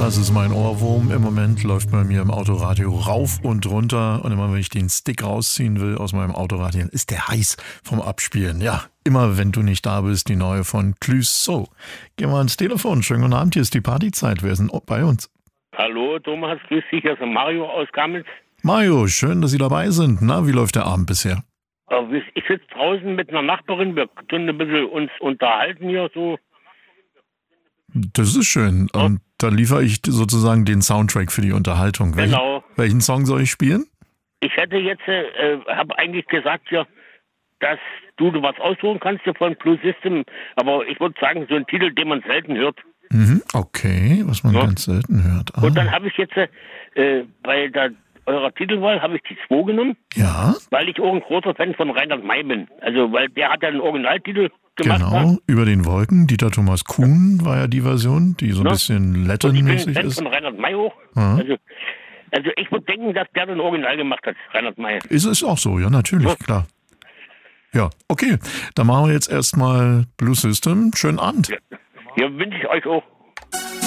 Das ist mein Ohrwurm. Im Moment läuft bei mir im Autoradio rauf und runter. Und immer wenn ich den Stick rausziehen will aus meinem Autoradio, ist der heiß vom Abspielen. Ja, immer wenn du nicht da bist, die neue von Clouseau. Gehen wir ans Telefon. Schönen guten Abend, hier ist die Partyzeit. Wer ist denn bei uns? Hallo Thomas, grüß dich, hier ist Mario aus Kamenz. Mario, schön, dass Sie dabei sind. Na, wie läuft der Abend bisher? Ich sitze draußen mit einer Nachbarin, wir können ein bisschen uns unterhalten hier so. Das ist schön. Und da liefere ich sozusagen den Soundtrack für die Unterhaltung. Genau. Welchen Song soll ich spielen? Ich hätte jetzt, habe eigentlich gesagt ja, dass du was aussuchen kannst hier von Blue System, aber ich würde sagen, so ein Titel, den man selten hört. Okay, was man ganz selten hört. Und dann habe ich jetzt bei eurer Titelwahl habe ich die 2 genommen. Ja. Weil ich auch ein großer Fan von Reinhard May bin. Also, weil der hat ja einen Originaltitel gemacht. Genau, Über den Wolken. Dieter Thomas Kuhn war ja die Version, die so ein bisschen Latin-mäßig ich bin ist. Fan von Reinhard May auch. Ja. Also ich würde denken, dass der ein Original gemacht hat, Reinhard May. Ist es auch so, ja, natürlich, klar. Ja, okay. Dann machen wir jetzt erstmal Blue System. Schönen Abend. Ja, wünsche ich euch auch.